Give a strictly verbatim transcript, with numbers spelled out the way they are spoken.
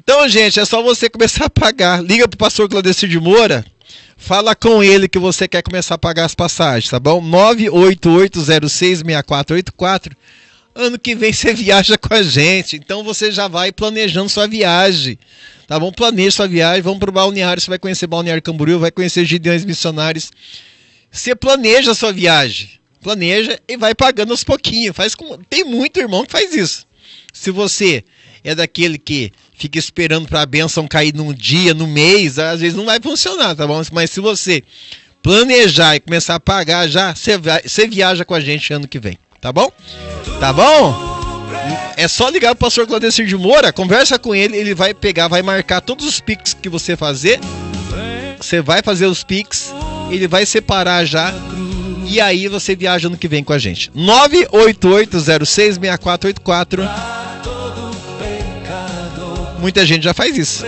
Então, gente, é só você começar a pagar. Liga pro pastor Claudecir de Moura, fala com ele que você quer começar a pagar as passagens, tá bom? nove oito oito zero seis seis quatro oito quatro. Ano que vem você viaja com a gente, então você já vai planejando sua viagem, tá bom? Planeje sua viagem, vamos pro balneário, você vai conhecer Balneário Camboriú, vai conhecer Gideões Missionários. Você planeja a sua viagem, planeja e vai pagando aos pouquinhos. Faz com... Tem muito irmão que faz isso. Se você é daquele que fica esperando para a bênção cair num dia, no mês, às vezes não vai funcionar, tá bom? Mas se você planejar e começar a pagar já, você, vai, você viaja com a gente ano que vem, tá bom? Tá bom? É só ligar pro pastor Claudecir de Moura, conversa com ele, ele vai pegar, vai marcar todos os Pix que você fazer. Você vai fazer os Pix, ele vai separar já. E aí você viaja ano que vem com a gente. nove oito oito zero seis seis quatro oito quatro. Muita gente já faz isso.